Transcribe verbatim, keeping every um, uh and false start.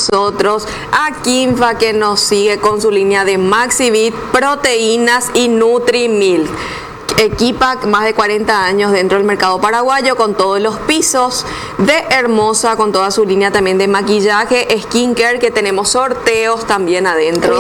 nosotros a Kinfa, que nos sigue con su línea de Maxivit, proteínas y Nutrimilk. Equipa más de cuarenta años dentro del mercado paraguayo, con todos los pisos de Hermosa, con toda su línea también de maquillaje, skincare, que tenemos sorteos también adentro.